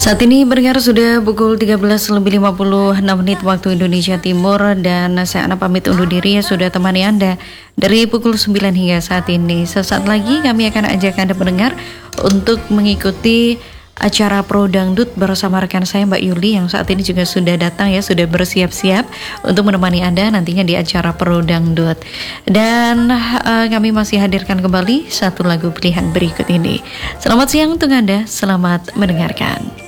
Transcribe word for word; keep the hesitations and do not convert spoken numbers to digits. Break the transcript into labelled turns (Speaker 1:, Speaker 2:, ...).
Speaker 1: Saat ini berdengar sudah pukul tiga belas lebih lima puluh enam menit waktu Indonesia Timur, dan saya Ana pamit undur diri ya, sudah temani Anda dari pukul sembilan hingga saat ini. Sesaat lagi kami akan ajak Anda pendengar untuk mengikuti acara Pro Dangdut bersama rekan saya Mbak Yuli yang saat ini juga sudah datang ya, sudah bersiap-siap untuk menemani Anda nantinya di acara Pro Dangdut. Dan uh, kami masih hadirkan kembali satu lagu pilihan berikut ini. Selamat siang untuk Anda, selamat mendengarkan.